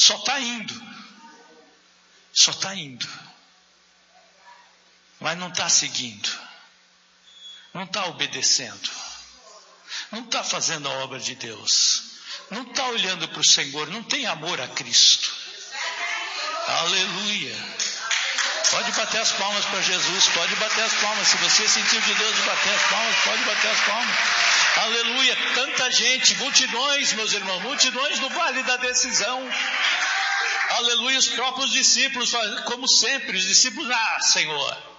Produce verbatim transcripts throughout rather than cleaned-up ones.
Só está indo. Só está indo. Mas não está seguindo. Não está obedecendo. Não está fazendo a obra de Deus. Não está olhando para o Senhor. Não tem amor a Cristo. Aleluia. Pode bater as palmas para Jesus. Pode bater as palmas. Se você sentiu de Deus de bater as palmas, pode bater as palmas. Aleluia. Tanta gente, multidões, meus irmãos, multidões no vale da decisão. Aleluia. Os próprios discípulos, como sempre, os discípulos, ah, Senhor.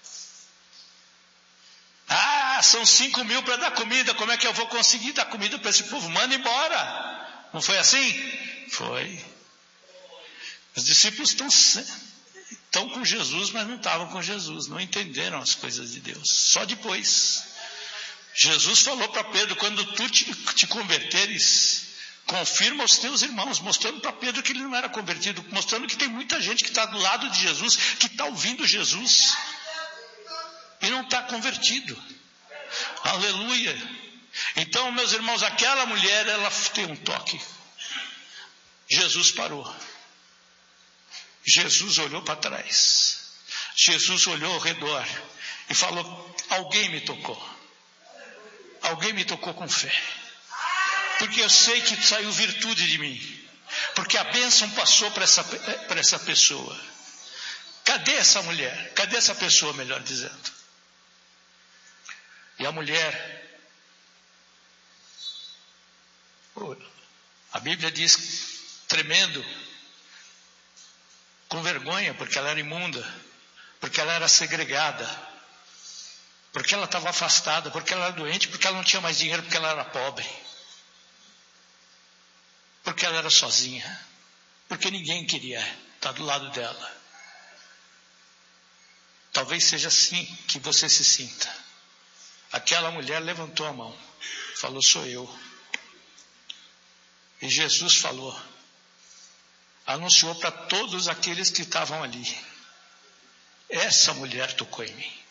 Ah, são cinco mil para dar comida. Como é que eu vou conseguir dar comida para esse povo? Manda embora. Não foi assim? Foi. Os discípulos estão, estão com Jesus, mas não estavam com Jesus. Não entenderam as coisas de Deus. Só depois. Jesus falou para Pedro, quando tu te, te converteres, confirma aos teus irmãos, mostrando para Pedro que ele não era convertido, mostrando que tem muita gente que está do lado de Jesus, que está ouvindo Jesus, e não está convertido. Aleluia. Então, meus irmãos, aquela mulher, ela tem um toque. Jesus parou. Jesus olhou para trás. Jesus olhou ao redor e falou, alguém me tocou. Alguém me tocou com fé. Porque eu sei que saiu virtude de mim. Porque a bênção passou para essa, para essa pessoa. Cadê essa mulher? Cadê essa pessoa, melhor dizendo? E a mulher, a Bíblia diz, tremendo, com vergonha, porque ela era imunda, porque ela era segregada, porque ela estava afastada, porque ela era doente, porque ela não tinha mais dinheiro, porque ela era pobre, porque ela era sozinha, porque ninguém queria estar do lado dela. Talvez seja assim que você se sinta. Aquela mulher levantou a mão, falou, sou eu. E Jesus falou, anunciou para todos aqueles que estavam ali, essa mulher tocou em mim.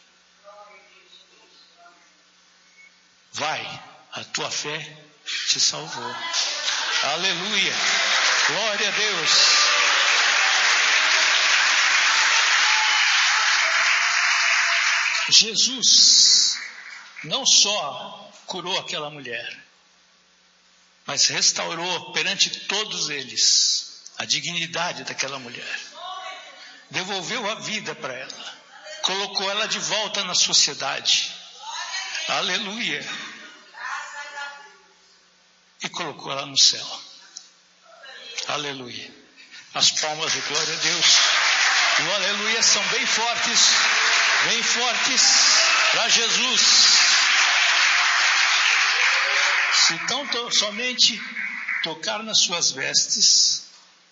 Vai, a tua fé te salvou. Aleluia, glória a Deus. Jesus não só curou aquela mulher, mas restaurou perante todos eles a dignidade daquela mulher. Devolveu a vida para ela. Colocou ela de volta na sociedade. Aleluia. E colocou ela no céu. Aleluia. As palmas de glória a Deus. O aleluia são bem fortes. Bem fortes para Jesus. Se então to, somente tocar nas suas vestes,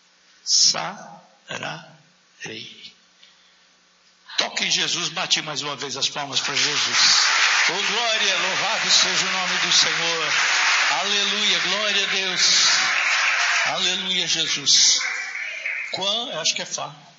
sararei. Toque em Jesus, bate mais uma vez as palmas para Jesus. Oh glória, louvado seja o nome do Senhor. Aleluia, glória a Deus. Aleluia, Jesus. Quando, acho que é Fá.